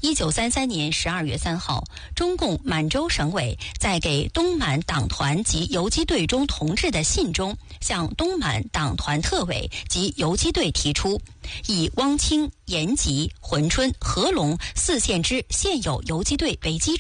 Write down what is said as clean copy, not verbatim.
1933年12月3号，中共满洲省委在给东满党团及游击队中同志的信中，向东满党团特委及游击队提出，以汪清、延吉、珲春、合龙4县之现有游击队为基础，